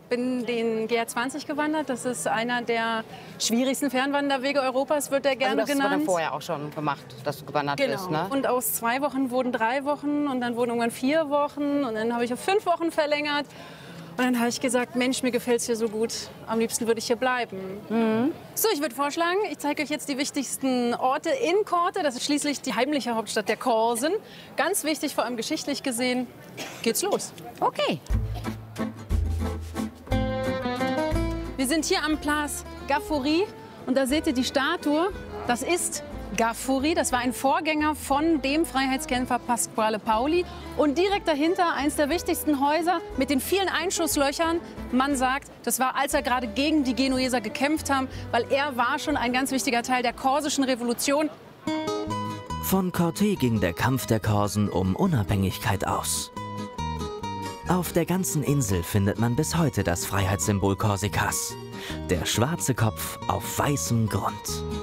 bin den GR20 gewandert. Das ist einer der schwierigsten Fernwanderwege Europas, wird der gerne Also das genannt. hast du vorher auch schon gemacht, dass du gewandert bist, ne? Und aus 2 Wochen wurden 3 Wochen und dann wurden irgendwann 4 Wochen und dann habe ich auf 5 Wochen verlängert. Und dann habe ich gesagt, Mensch, mir gefällt es hier so gut. Am liebsten würde ich hier bleiben. So, ich würde vorschlagen, ich zeige euch jetzt die wichtigsten Orte in Corte. Das ist schließlich die heimliche Hauptstadt der Korsen. Ganz wichtig, vor allem geschichtlich gesehen. Geht's los. Okay. Wir sind hier am Place Gaffuri und da seht ihr die Statue. Das ist Gaffuri, das war ein Vorgänger von dem Freiheitskämpfer Pasquale Paoli. Und direkt dahinter eines der wichtigsten Häuser mit den vielen Einschusslöchern. Man sagt, das war, als er gerade gegen die Genueser gekämpft haben, weil er war schon ein ganz wichtiger Teil der korsischen Revolution. Von Corte ging der Kampf der Korsen um Unabhängigkeit aus. Auf der ganzen Insel findet man bis heute das Freiheitssymbol Korsikas. Der schwarze Kopf auf weißem Grund.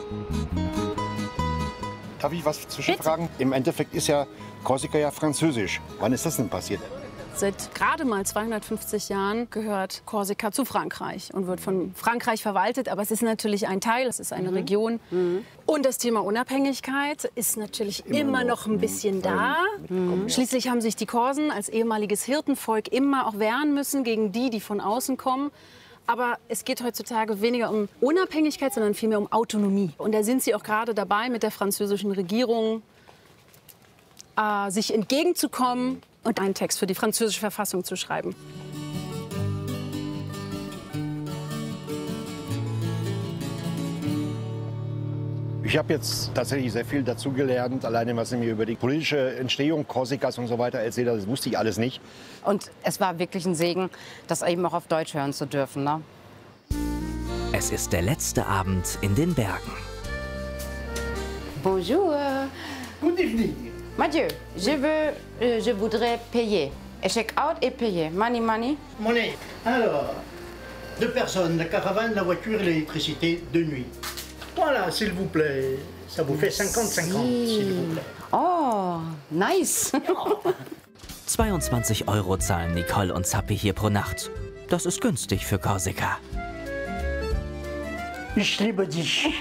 Darf ich was zwischenfragen? Im Endeffekt ist ja Korsika ja französisch. Wann ist das denn passiert? Seit gerade mal 250 Jahren gehört Korsika zu Frankreich und wird von Frankreich verwaltet. Aber es ist natürlich ein Teil, es ist eine Region. Und das Thema Unabhängigkeit ist natürlich immer noch ein bisschen da. Schließlich haben sich die Korsen als ehemaliges Hirtenvolk immer auch wehren müssen gegen die, die von außen kommen. Aber es geht heutzutage weniger um Unabhängigkeit, sondern vielmehr um Autonomie. Und da sind sie auch gerade dabei, mit der französischen Regierung sich entgegenzukommen und einen Text für die französische Verfassung zu schreiben. Ich habe jetzt tatsächlich sehr viel dazugelernt, alleine was Sie mir über die politische Entstehung Korsikas und so weiter erzählt haben. Das wusste ich alles nicht. Und es war wirklich ein Segen, das eben auch auf Deutsch hören zu dürfen, ne? Es ist der letzte Abend in den Bergen. Bonjour. Good evening. Mathieu, je voudrais payer. Check out et payer. Money, money. Monnaie. Alors, 2 personnes, la caravane, la voiture et l'électricité de nuit. Voilà, s'il vous plaît. Ça vous fait 50-50, s'il vous plaît. Oh, nice. 22 € zahlen Nicole und Zappi hier pro Nacht. Das ist günstig für Korsika. Ich liebe dich.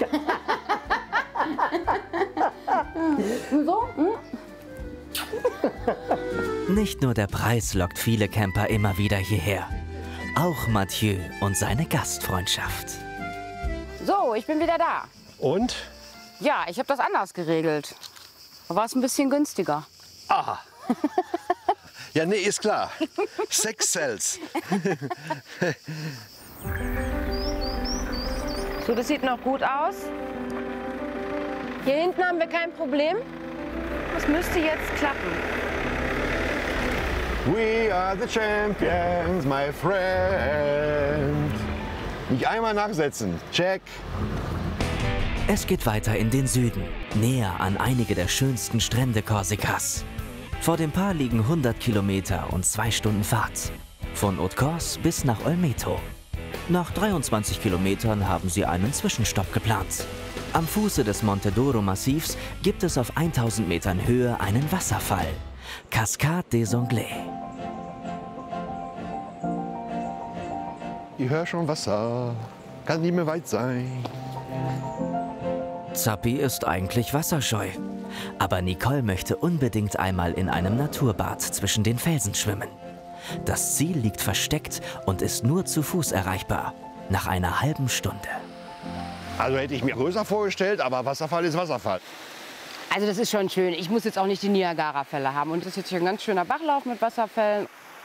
Nicht nur der Preis lockt viele Camper immer wieder hierher. Auch Mathieu und seine Gastfreundschaft. So, ich bin wieder da. Und? Ja, ich habe das anders geregelt. Da war es ein bisschen günstiger. Aha. Ja, nee, ist klar. Sex sells. So, das sieht noch gut aus. Hier hinten haben wir kein Problem. Das müsste jetzt klappen. We are the champions, my friend. Nicht einmal nachsetzen. Check. Es geht weiter in den Süden, näher an einige der schönsten Strände Korsikas. Vor dem Paar liegen 100 Kilometer und 2 Stunden Fahrt. Von Haute-Corse bis nach Olmeto. Nach 23 Kilometern haben sie einen Zwischenstopp geplant. Am Fuße des Monte Doro Massivs gibt es auf 1000 Metern Höhe einen Wasserfall. Cascade des Anglais. Ich höre schon Wasser. Kann nicht mehr weit sein. Zappi ist eigentlich wasserscheu. Aber Nicole möchte unbedingt einmal in einem Naturbad zwischen den Felsen schwimmen. Das Ziel liegt versteckt und ist nur zu Fuß erreichbar. Nach einer halben Stunde. Also hätte ich mir größer vorgestellt, aber Wasserfall ist Wasserfall. Also das ist schon schön. Ich muss jetzt auch nicht die Niagara-Fälle haben. Und das ist jetzt hier ein ganz schöner Bachlauf mit Wasserfällen.